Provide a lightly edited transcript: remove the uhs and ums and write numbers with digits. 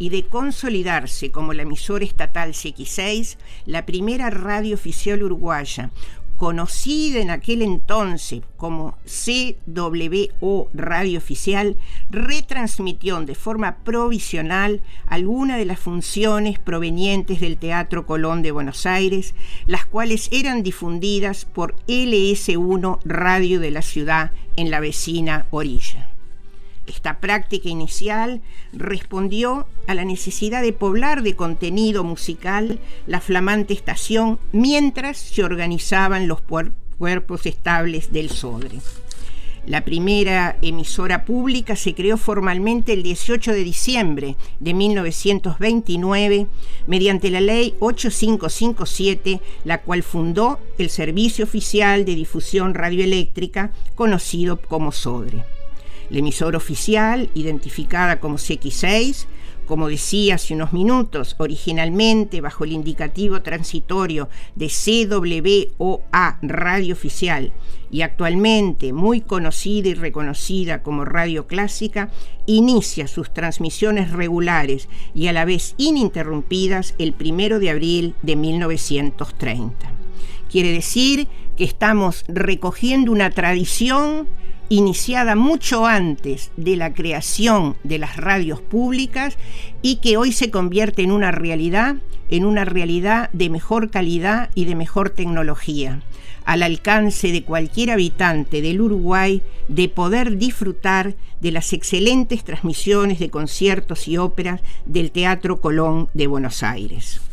y de consolidarse como la emisora estatal CX6, la primera radio oficial uruguaya, conocida en aquel entonces como CWO Radio Oficial, retransmitió de forma provisional algunas de las funciones provenientes del Teatro Colón de Buenos Aires, las cuales eran difundidas por LS1 Radio de la ciudad en la vecina orilla. Esta práctica inicial respondió a la necesidad de poblar de contenido musical la flamante estación mientras se organizaban los cuerpos estables del Sodre. La primera emisora pública se creó formalmente el 18 de diciembre de 1929 mediante la Ley 8557, la cual fundó el Servicio Oficial de Difusión Radioeléctrica, conocido como Sodre. La emisora oficial, identificada como CX6, como decía hace unos minutos, originalmente bajo el indicativo transitorio de CWOA Radio Oficial y actualmente muy conocida y reconocida como Radio Clásica, inicia sus transmisiones regulares y a la vez ininterrumpidas el 1 de abril de 1930. Quiere decir que estamos recogiendo una tradición iniciada mucho antes de la creación de las radios públicas y que hoy se convierte en una realidad de mejor calidad y de mejor tecnología, al alcance de cualquier habitante del Uruguay de poder disfrutar de las excelentes transmisiones de conciertos y óperas del Teatro Colón de Buenos Aires.